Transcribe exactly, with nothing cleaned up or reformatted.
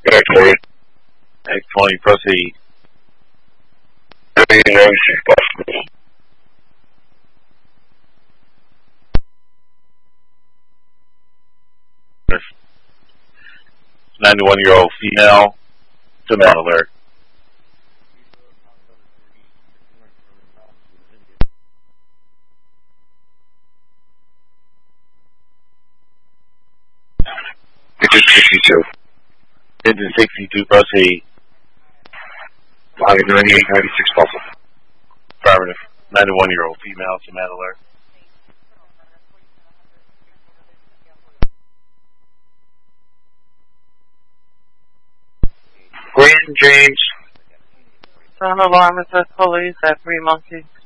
X twenty. X twenty, proceed. ninety-six possible. ninety-one-year-old female to man alert. Engine sixty-two. Engine sixty-two, proceed. Volume ninety-eight, ninety-six possible. Affirmative. ninety-one-year-old female to man alert. Grand James. Son of Armistice Police at Three Monkeys.